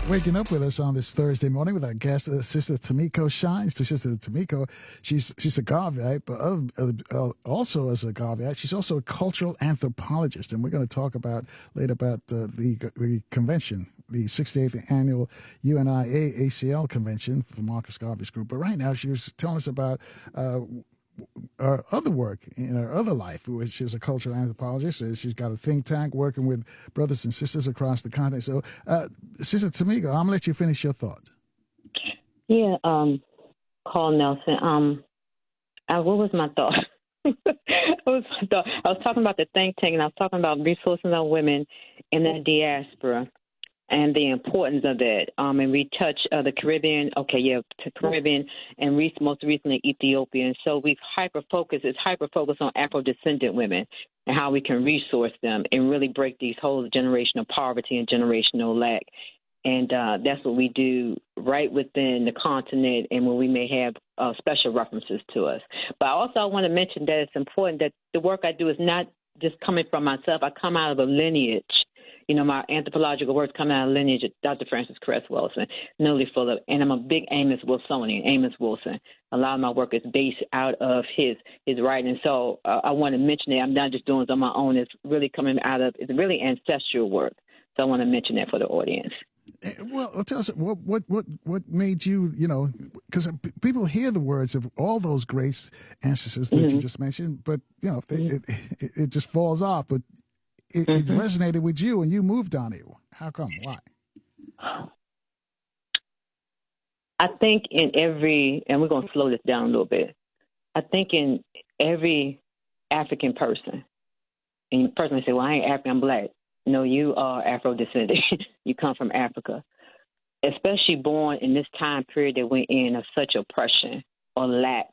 waking up with us on this Thursday morning with our guest, Sister Tomiko Shines. Sister Tomiko, she's a Garveyite, but also as a Garveyite, she's also a cultural anthropologist, and we're going to talk about later about the convention, the 68th annual UNIA ACL convention for Marcus Garvey's group. But right now, she was telling us about her other work in her other life, which is a cultural anthropologist. She's got a think tank working with brothers and sisters across the continent. So, Sister Tomiko, I'm going to let you finish your thought. Yeah, Carl Nelson. What was my thought? I was talking about the think tank, and I was talking about resourcing our women in the diaspora and the importance of that. And we touch the Caribbean, Caribbean, and most recently Ethiopia. And so we've hyper-focused on Afro-descendant women and how we can resource them and really break these whole generational poverty and generational lack. And that's what we do right within the continent and when we may have special references to us. But I want to mention that it's important that the work I do is not just coming from myself. I come out of a lineage. You know, my anthropological works come out of lineage of Dr. Francis Cress Welsing, Nellie Fuller, and I'm a big Amos Wilsonian, Amos Wilson. A lot of my work is based out of his writing. So I want to mention that I'm not just doing it on my own. It's really it's really ancestral work. So I want to mention that for the audience. Well, tell us what made you, because people hear the words of all those great ancestors that you just mentioned, but, it just falls off. But it resonated with you and you moved on it. How come? Why? I think in and we're going to slow this down a little bit. I think in every African person, and the person may say, well, I ain't African, I'm black. No, you are Afro-descendant. You come from Africa, especially born in this time period that we're in of such oppression or lack.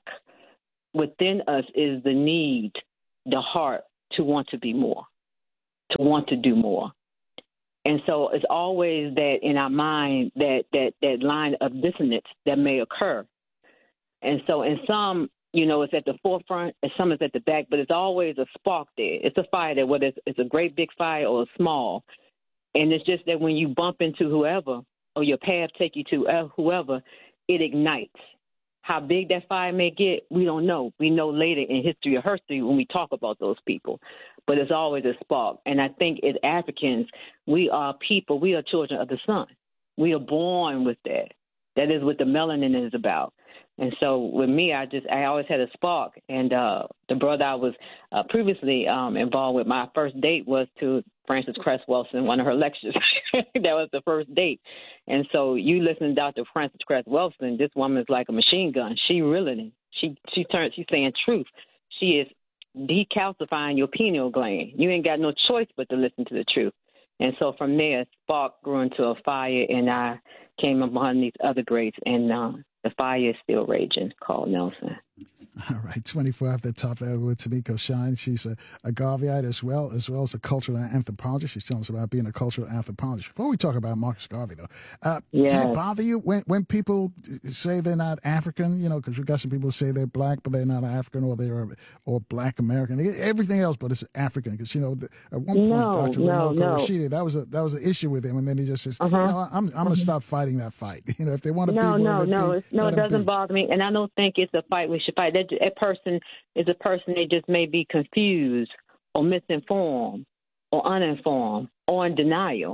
Within us is the need, the heart to want to be more, to want to do more. And so it's always that in our mind, that line of dissonance that may occur. And so in some, it's at the forefront, and some is at the back, but it's always a spark there. It's a fire there, whether it's a great big fire or a small. And it's just that when you bump into whoever or your path take you to whoever, it ignites. How big that fire may get, we don't know. We know later in history or history when we talk about those people. But it's always a spark. And I think as Africans, we are people, we are children of the sun. We are born with that. That is what the melanin is about. And so with me, I always had a spark. And the brother I was previously involved with, my first date was to Francis Cress Welsing, one of her lectures. That was the first date. And so you listen to Dr. Francis Cress Welsing, this woman is like a machine gun. She reeling. She's saying truth. She is decalcifying your pineal gland. You ain't got no choice but to listen to the truth. And so from there, spark grew into a fire, and I came upon these other greats, and the fire is still raging. Carl Nelson. All right, 24 after the top there with Tomiko Shines. She's a Garveyite as well as a cultural anthropologist. She's telling us about being a cultural anthropologist. Before we talk about Marcus Garvey, though, does it bother you when people say they're not African? Because we've got some people who say they're black, but they're not African, or black American. Everything else, but it's African. Because at one point, Dr. Rashidi, that was an issue with him, and then he just says, I'm going to stop fighting that fight. If they want to it doesn't bother me, and I don't think it's a fight we should fight. That person is a person that just may be confused or misinformed or uninformed or in denial.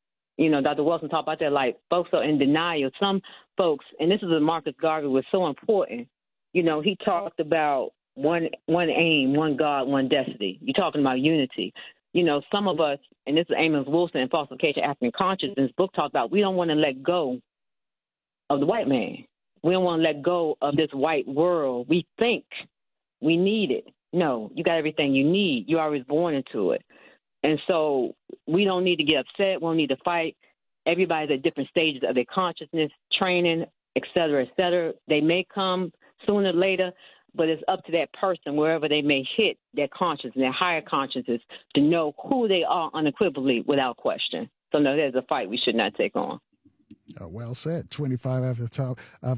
Dr. Wilson talked about that, like folks are in denial. Some folks, and this is what Marcus Garvey was so important. He talked about one aim, one God, one destiny. You're talking about unity. Some of us, and this is Amos Wilson in Falsification of African Consciousness book talked about, we don't want to let go of the white man. We don't want to let go of this white world. We think we need it. No, you got everything you need. You always born into it. And so we don't need to get upset. We don't need to fight. Everybody's at different stages of their consciousness, training, et cetera, et cetera. They may come sooner or later, but it's up to that person, wherever they may hit their consciousness, their higher consciousness, to know who they are unequivocally without question. So, no, there's a fight we should not take on. Well said. 25 after the top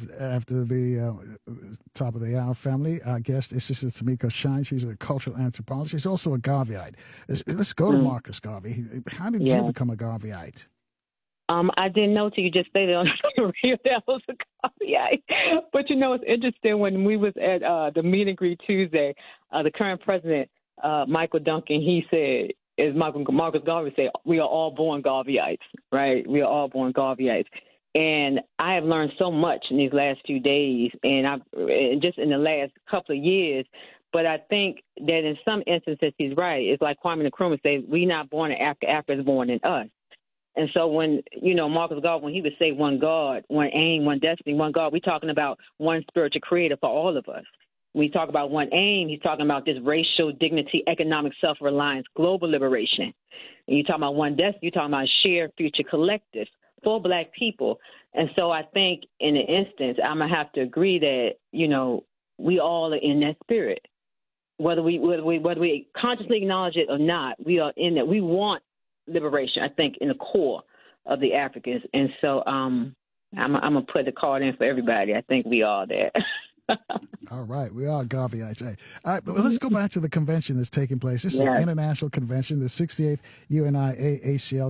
top of the hour. Family. Our guest is Sister Tomiko Shines. She's a cultural anthropologist. She's also a Garveyite. Let's go to Marcus Garvey. How did you become a Garveyite? I didn't know till you just stated on the radio that I was a Garveyite. But it's interesting when we was at the meet and greet Tuesday, the current president, Michael Duncan, he said, as Marcus Garvey said, we are all born Garveyites, right? We are all born Garveyites. And I have learned so much in these last few days and just in the last couple of years. But I think that in some instances he's right. It's like Kwame Nkrumah says, we're not born in Africa, Africa is born in us. And so when, Marcus Garvey, when he would say one God, one aim, one destiny, one God, we're talking about one spiritual creator for all of us. When we talk about one aim, he's talking about this racial dignity, economic self-reliance, global liberation. And you're talking about one destiny, you're talking about shared future collective for Black people. And so I think in an instance, I'm going to have to agree that, we all are in that spirit. Whether we consciously acknowledge it or not, we are in that. We want liberation, I think, in the core of the Africans. And so I'm going to put the card in for everybody. I think we are there. All right. We are Garveyites. Hey. All right, but let's go back to the convention that's taking place. This is an international convention, the 68th UNI-ACL.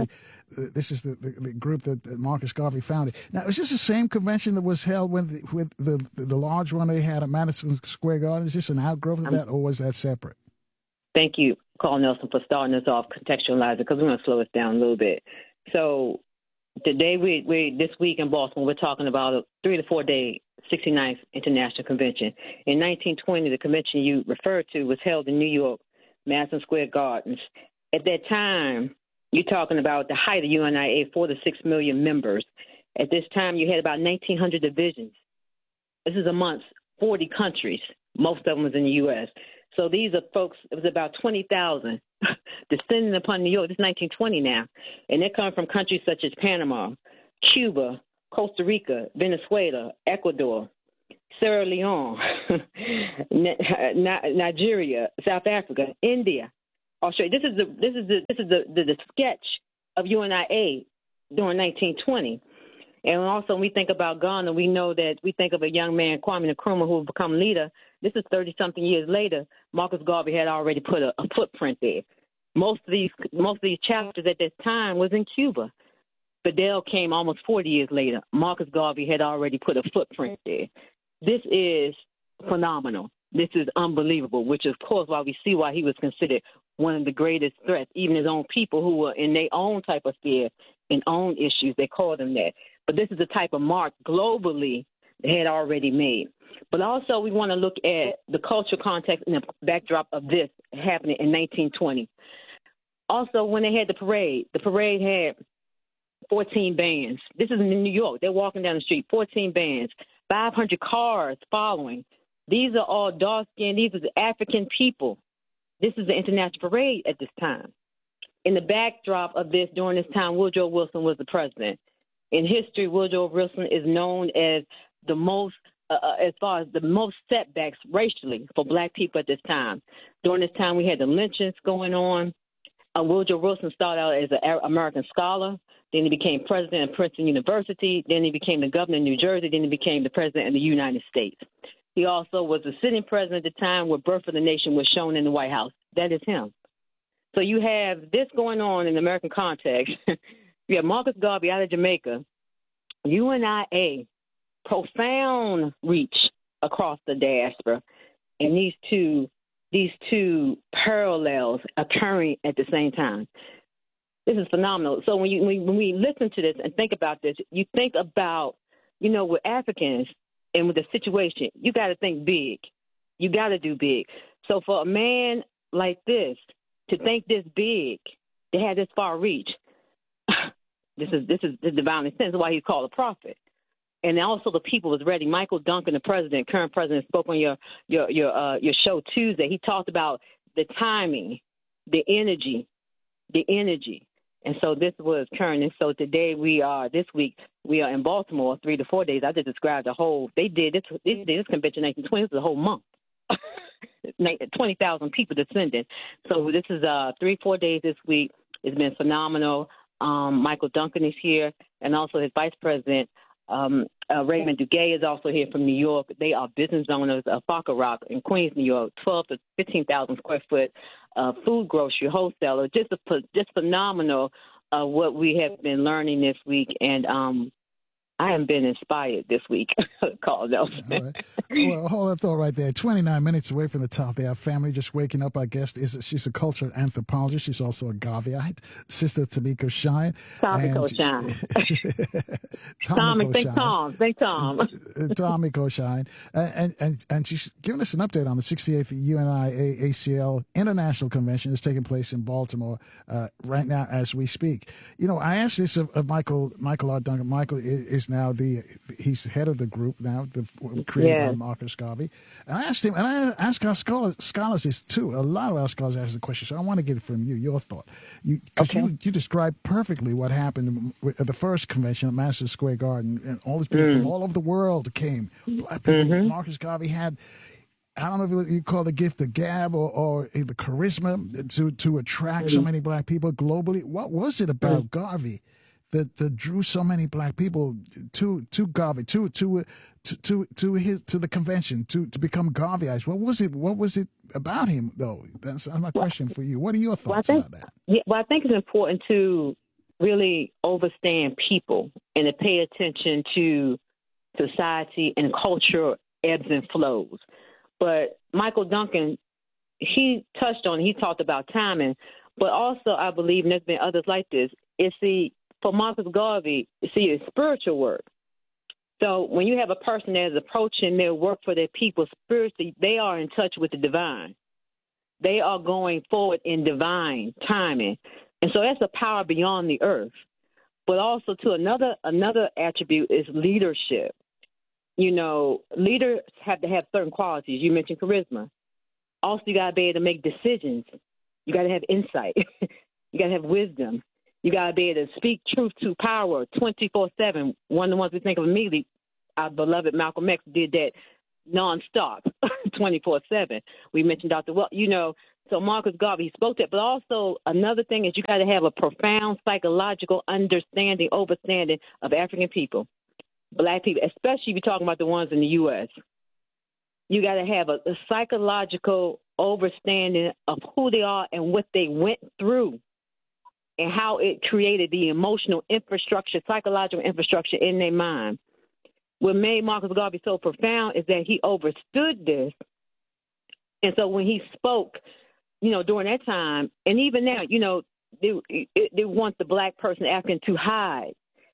This is the group that Marcus Garvey founded. Now, is this the same convention that was held with the large one they had at Madison Square Garden? Is this an outgrowth of that, or was that separate? Thank you, Carl Nelson, for starting us off, contextualizing, because we're going to slow us down a little bit. So today, this week in Baltimore, we're talking about a 3 to 4 day 69th International Convention. In 1920, the convention you referred to was held in New York, Madison Square Gardens. At that time, you're talking about the height of UNIA, 4 to 6 million members. At this time, you had about 1,900 divisions. This is amongst 40 countries. Most of them was in the U.S. So these are folks, it was about 20,000 descending upon New York. This is 1920 now. And they're coming from countries such as Panama, Cuba, Costa Rica, Venezuela, Ecuador, Sierra Leone, Nigeria, South Africa, India, Australia. This is the sketch of UNIA during 1920. And also, when we think about Ghana, we know that we think of a young man, Kwame Nkrumah, who will become leader. This is 30-something years later. Marcus Garvey had already put a footprint there. Most of these chapters at this time was in Cuba. Fidel came almost 40 years later. Marcus Garvey had already put a footprint there. This is phenomenal. This is unbelievable, which is, of course, why we see why he was considered one of the greatest threats. Even his own people who were in their own type of fear and own issues, they called him that. But this is the type of mark globally they had already made. But also we want to look at the cultural context and the backdrop of this happening in 1920. Also, when they had the parade had 14 bands. This is in New York. They're walking down the street, 14 bands, 500 cars following. These are all dark-skinned. These are the African people. This is the international parade at this time. In the backdrop of this, during this time, Woodrow Wilson was the president. In history, Woodrow Wilson is known as the most, as far as the most setbacks racially for Black people at this time. During this time, we had the lynchings going on. Woodrow Wilson started out as an American scholar. Then he became president of Princeton University. Then he became the governor of New Jersey. Then he became the president of the United States. He also was the sitting president at the time where Birth of the Nation was shown in the White House. That is him. So you have this going on in the American context. You have Marcus Garvey out of Jamaica, UNIA, profound reach across the diaspora, and these two parallels occurring at the same time. This is phenomenal. So when we listen to this and think about this, you think about, with Africans and with the situation, you got to think big. You got to do big. So for a man like this to think this big, to have this far reach, this is the divine sense of why he's called a prophet. And also the people was ready. Michael Duncan, the president, current president, spoke on your show Tuesday. He talked about the timing, the energy. And so this was current. And so today this week, we are in Baltimore 3 to 4 days. I just described they did this convention in 1920. This is a whole month. 20,000 people descending. So this is 3-4 days this week. It's been phenomenal. Michael Duncan is here, and also his vice president, Raymond Duguay, is also here from New York. They are business owners of Fokker Rock in Queens, New York, 12 to 15,000 square foot food grocery wholesaler. Just phenomenal what we have been learning this week, and I have been inspired this week, Carl Nelson. All right. Well, hold that thought right there. 29 minutes away from the top of our family. Just waking up, our guest she's a cultural anthropologist. She's also a Garveyite. Sister Tamiko Shine. Tamiko Shine. Think Tom. Tamiko Shine. And she's giving us an update on the 68th UNIA ACL International Convention that's taking place in Baltimore right now as we speak. You know, I asked this of Michael R. Duncan. Michael is now he's head of the group now, created by Marcus Garvey. And I asked him, and I asked our scholars this too. A lot of our scholars asked the question, so I want to get it from you, your thought. You described perfectly what happened at the first convention at Madison Square Garden, and all these people from all over the world came. Black people. Marcus Garvey had, I don't know if you call the gift of gab or the charisma to attract so many black people globally. What was it about Garvey that drew so many black people to Garvey, to the convention, to become Garveyites? What was it about him, though? That's my question for you. What are your thoughts about that? Yeah, well, I think it's important to really understand people and to pay attention to society and culture ebbs and flows. But Michael Duncan, he talked about timing, but also I believe, and there's been others like this, for Marcus Garvey, it's spiritual work. So when you have a person that is approaching their work for their people spiritually, they are in touch with the divine. They are going forward in divine timing. And so that's a power beyond the earth. But also, to another attribute is leadership. You know, leaders have to have certain qualities. You mentioned charisma. Also, you got to be able to make decisions. You got to have insight. You got to have wisdom. You got to be able to speak truth to power 24/7. One of the ones we think of immediately, our beloved Malcolm X did that nonstop, 24/7. We mentioned Dr. Well, so Marcus Garvey, he spoke that. But also another thing is you got to have a profound psychological understanding of African people, black people, especially if you're talking about the ones in the U.S. You got to have a psychological understanding of who they are and what they went through, and how it created the emotional infrastructure, psychological infrastructure in their mind. What made Marcus Garvey so profound is that he understood this. And so when he spoke, during that time, and even now, they want the black person, African, to hide,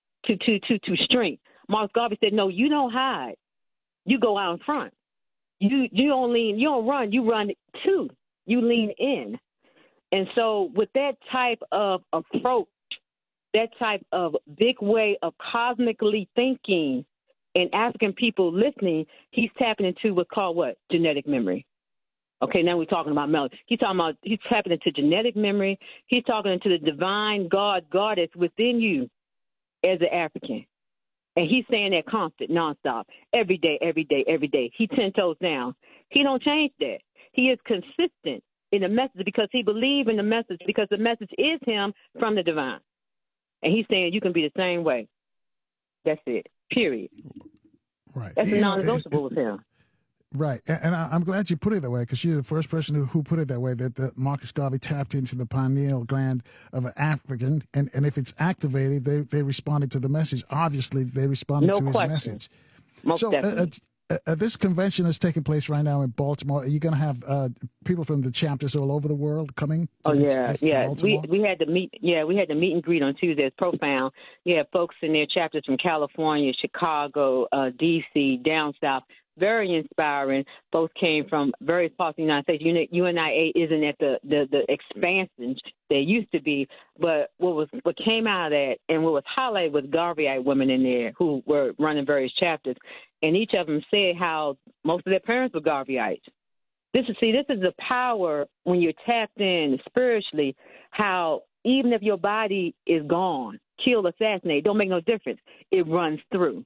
to shrink. Marcus Garvey said, no, you don't hide. You go out in front. You don't lean, you don't run, you run too. You lean in. And so with that type of approach, that type of big way of cosmically thinking and African people listening, he's tapping into what's called genetic memory. Okay, now we're talking about melody. He's tapping into genetic memory. He's talking into the divine goddess within you as an African. And he's saying that constant, nonstop, every day, every day, every day. He 10 toes down. He don't change that. He is consistent in the message because he believes in the message, because the message is him from the divine. And he's saying you can be the same way. That's it, period. Right. That's a non-negotiable with him. Right. And I'm glad you put it that way, because you're the first person who put it that way, that Marcus Garvey tapped into the pineal gland of an African, and if it's activated, they responded to the message. Obviously, they responded to his message. Most definitely. This convention is taking place right now in Baltimore. Are you going to have people from the chapters all over the world coming? Yeah. We had the meet. Yeah, we had the meet and greet on Tuesday. It's profound. You have folks in their chapters from California, Chicago, D.C., down south. Very inspiring. Both came from various parts of the United States. UNIA isn't at the expansion they used to be, but what came out of that and what was highlighted was Garveyite women in there who were running various chapters, and each of them said how most of their parents were Garveyites. This is the power when you're tapped in spiritually. How even if your body is gone, killed, assassinated, don't make no difference. It runs through.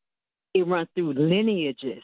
It runs through lineages.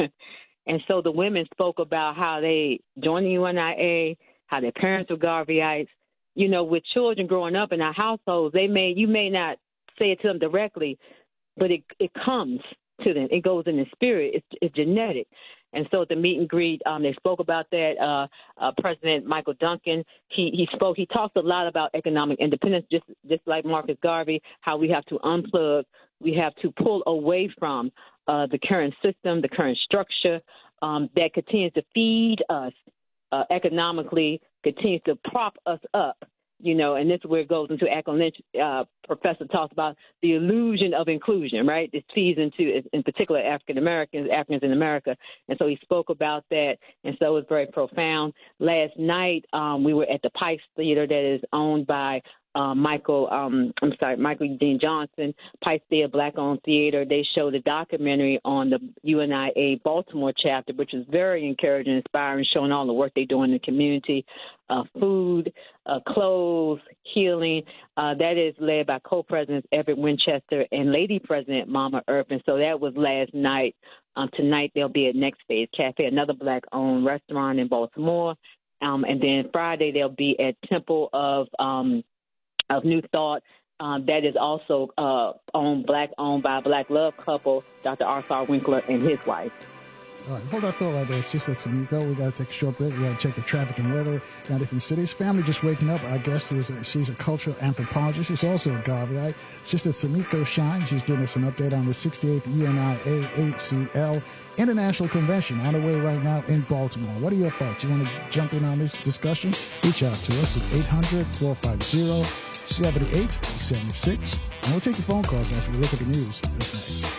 And so the women spoke about how they joined the UNIA, how their parents were Garveyites. With children growing up in our households, you may not say it to them directly, but it comes to them. It goes in the spirit. It's genetic. And so at the meet and greet, they spoke about that. President Michael Duncan, he spoke. He talked a lot about economic independence, just like Marcus Garvey, how we have to unplug. We have to pull away from the current system, the current structure that continues to feed us economically, continues to prop us up. And this is where it goes into Ackland Lynch. Professor talks about the illusion of inclusion, right? This feeds into, in particular, Africans in America. And so he spoke about that, and so it was very profound. Last night, we were at the Pikes Theater that is owned by Michael Dean Johnson, Pikes Theater, Black-owned theater. They showed a documentary on the UNIA Baltimore chapter, which is very encouraging, inspiring, showing all the work they do in the community, food, clothes, healing. That is led by co-presidents Everett Winchester and Lady President Mama Irvin. So that was last night. Tonight they'll be at Next Phase Cafe, another Black-owned restaurant in Baltimore. And then Friday they'll be at Temple of New Thought, that is also owned by a Black love couple, Dr. Arthur Winkler and his wife. All right, hold that thought right there, Sister Tamiko. We got to take a short break. We got to check the traffic and weather in different cities. Family just waking up. Our guest she's a cultural anthropologist. She's also a Garveyite. Sister Tamiko Shine. She's giving us an update on the 68th UNIA HCL International Convention on the way right now in Baltimore. What are your thoughts? You want to jump in on this discussion? Reach out to us at 800-450-7876. And we'll take your phone calls after we look at the news this night.